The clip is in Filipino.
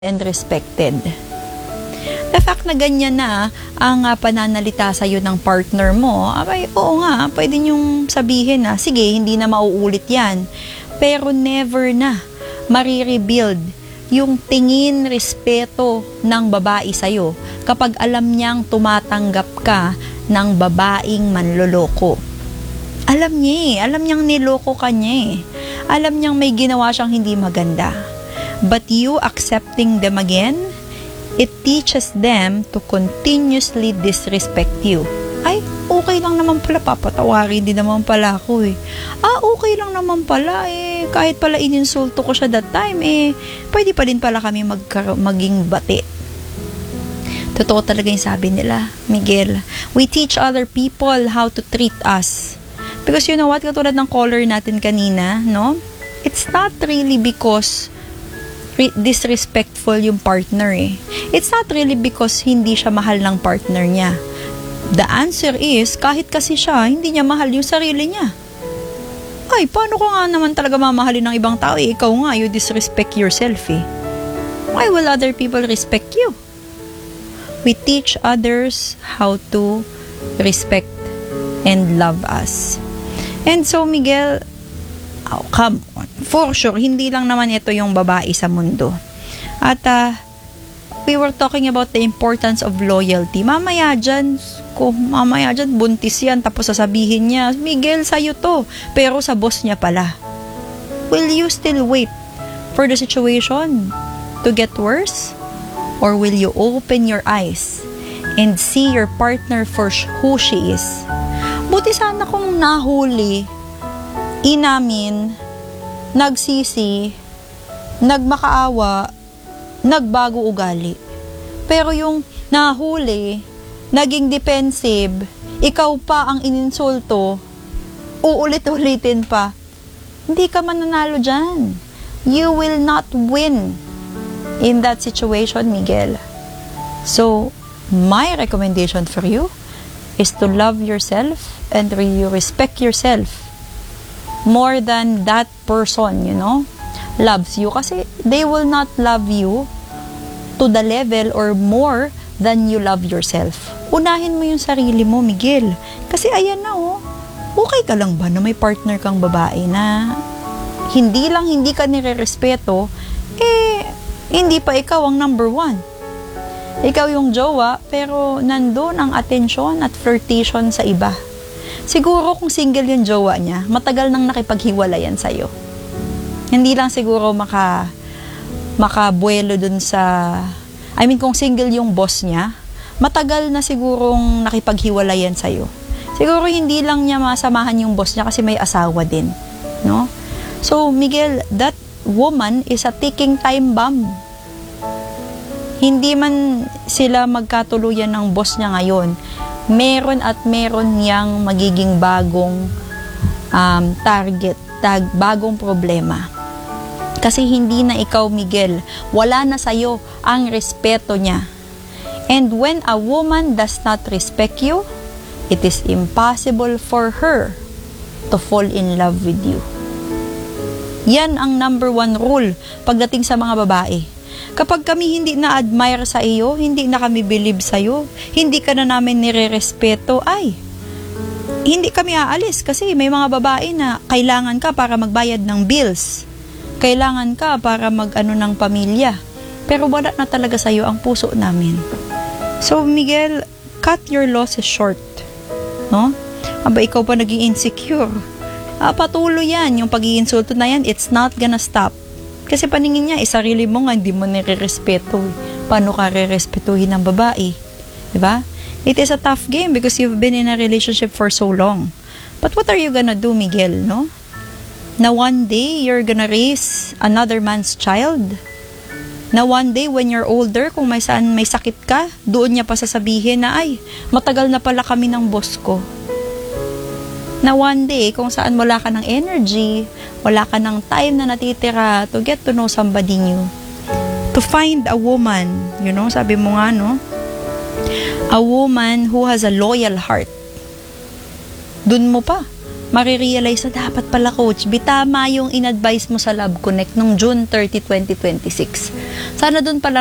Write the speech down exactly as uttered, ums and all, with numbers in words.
and respected. The fact na ganyan na ang uh, pananalita sa'yo ng partner mo, abay, oo nga, pwede niyong sabihin na, sige, hindi na mauulit yan. Pero never na marirebuild yung tingin, respeto ng babae sa'yo kapag alam niyang tumatanggap ka ng babaeng manloloko. Alam niya eh, alam niyang niloko ka niya eh. Alam niyang may ginawa siyang hindi maganda. But you accepting them again, it teaches them to continuously disrespect you. Ay, okay lang naman pala, papatawarin din naman pala ako eh. Ah, okay lang naman pala eh, kahit pala ininsulto ko siya that time eh, pwede pa din pala kami magka- maging bati. Totoo talaga yung sabi nila, Miguel. We teach other people how to treat us. Because you know what, katulad ng caller natin kanina, no? It's not really because disrespectful yung partner eh. It's not really because hindi siya mahal ng partner niya. The answer is, kahit kasi siya, hindi niya mahal yung sarili niya. Ay, paano ko nga naman talaga mamahalin ng ibang tao eh? Ikaw nga, you disrespect yourself eh. Why will other people respect you? We teach others how to respect and love us. And so, Miguel, oh, come on. For sure, hindi lang naman ito yung babae sa mundo. At uh, we were talking about the importance of loyalty. Mamaya dyan, kung mamaya dyan, buntis yan, tapos sasabihin niya, Miguel, sa'yo to. Pero sa boss niya pala. Will you still wait for the situation to get worse? Or will you open your eyes and see your partner for who she is? Buti sana kung nahuli, inamin, nagsisi, nagmakaawa, nagbago ugali. Pero yung nahuli, naging defensive, ikaw pa ang ininsulto, uulit-ulitin pa, hindi ka mananalo dyan. You will not win in that situation, Miguel. So, my recommendation for you is to love yourself and really respect yourself more than that person, you know, loves you. Kasi they will not love you to the level or more than you love yourself. Unahin mo yung sarili mo, Miguel. Kasi ayan na, oh. Okay ka lang ba na may partner kang babae na hindi lang hindi ka nire-respeto, eh, hindi pa ikaw ang number one. Ikaw yung jowa, pero nandun ang atensyon at flirtation sa iba. Siguro kung single yung jowa niya, matagal nang nakipaghiwalayan sa'yo. Hindi lang siguro maka, makabuelo dun sa, I mean kung single yung boss niya, matagal na sigurong nakipaghiwalayan sa'yo. Siguro hindi lang niya masamahan yung boss niya kasi may asawa din. No? So, Miguel, that woman is a ticking time bomb. Hindi man sila magkatuluyan ng boss niya ngayon, meron at meron niyang magiging bagong um, target, tag, bagong problema. Kasi hindi na ikaw, Miguel, wala na sa'yo ang respeto niya. And when a woman does not respect you, it is impossible for her to fall in love with you. Yan ang number one rule pagdating sa mga babae. Kapag kami hindi na-admire sa iyo, hindi na kami believe sa iyo, hindi ka na namin nire-respeto, ay, hindi kami aalis kasi may mga babae na kailangan ka para magbayad ng bills. Kailangan ka para mag-ano ng pamilya. Pero wala na talaga sa iyo ang puso namin. So, Miguel, cut your losses short. No? Aba, ikaw pa naging insecure. Ah, patuloy yan. Yung pag-iinsulto na yan, it's not gonna stop. Kasi paningin niya, eh, sarili mo nga, hindi mo nire-respeto. Paano ka re-respetuhin ng babae? Diba? It is a tough game because you've been in a relationship for so long. But what are you gonna do, Miguel, no? Na one day, you're gonna raise another man's child? Na one day, when you're older, kung may saan may sakit ka, doon niya pa sasabihin na, ay, matagal na pala kami ng boss ko. Na one day, kung saan wala ka ng energy, wala ka ng time na natitira to get to know somebody new. To find a woman, you know, sabi mo nga, no? A woman who has a loyal heart. Dun mo pa marirealize na dapat pala coach, bitama yung in-advise mo sa Love Connect nung June thirtieth, twenty twenty-six. Sana doon pala